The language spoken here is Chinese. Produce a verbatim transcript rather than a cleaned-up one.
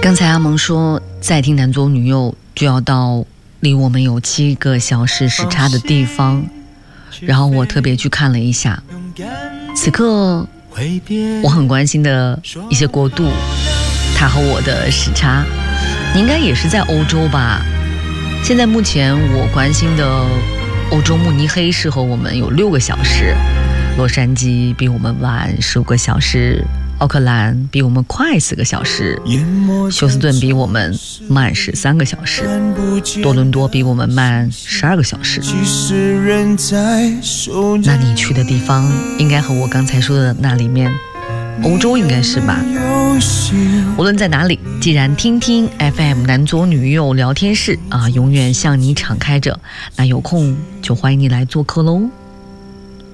刚才阿蒙说再听男左女右就要到离我们有七个小时时差的地方，然后我特别去看了一下，此刻我很关心的一些国度，它和我的时差，你应该也是在欧洲吧？现在目前我关心的欧洲慕尼黑是和我们有六个小时，洛杉矶比我们晚十五个小时，奥克兰比我们快四个小时，休斯顿比我们慢十三个小时，多伦多比我们慢十二个小时。那你去的地方应该和我刚才说的那里面，欧洲应该是吧？无论在哪里，既然听听 F M 男左女右聊天室啊，永远向你敞开着，那有空就欢迎你来做客喽。